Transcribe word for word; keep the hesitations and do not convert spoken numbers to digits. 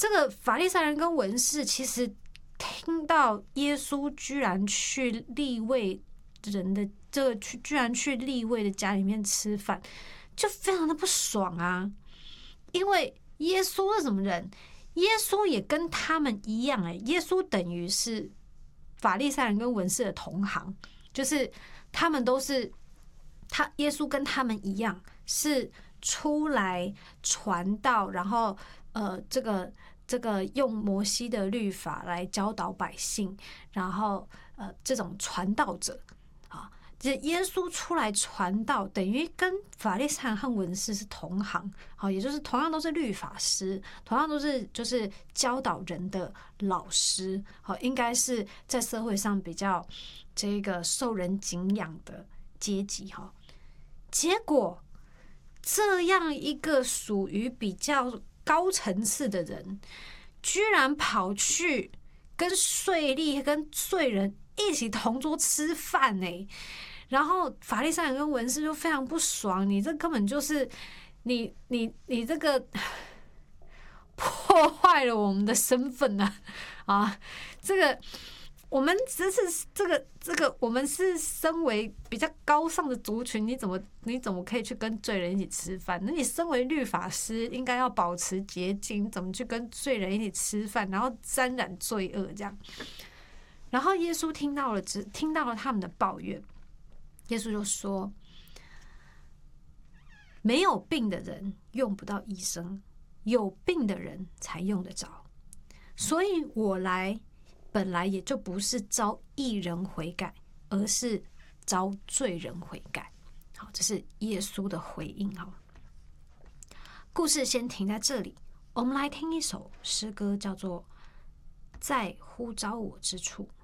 这个法利赛人跟文士其实听到耶稣居然去利未人的这个去，居然去利未的家里面吃饭，就非常的不爽啊！因为耶稣是什么人？耶稣也跟他们一样、欸，哎，耶稣等于是法利赛人跟文士的同行，就是他们都是他耶稣跟他们一样，是出来传道，然后呃，这个这个用摩西的律法来教导百姓，然后呃，这种传道者啊，这耶稣出来传道，等于跟法利赛人和文士是同行，好，也就是同样都是律法师，同样都是就是教导人的老师，好，应该是在社会上比较这个受人敬仰的阶级哈。结果这样一个属于比较高层次的人，居然跑去跟税吏、跟罪人一起同桌吃饭呢、欸。然后法利赛人跟文士就非常不爽，你这根本就是你你你这个破坏了我们的身份啊！啊，这个我们只是这个这个，我们是身为比较高尚的族群，你怎么你怎么可以去跟罪人一起吃饭？那你身为律法师，应该要保持洁净，怎么去跟罪人一起吃饭，然后沾染罪恶这样？然后耶稣听到了，只听到了他们的抱怨，耶稣就说：“没有病的人用不到医生，有病的人才用得着。所以我来。”本来也就不是招义人悔改，而是招罪人悔改。好，这是耶稣的回应。哈，故事先停在这里，我们来听一首诗歌，叫做《在呼召我之处》。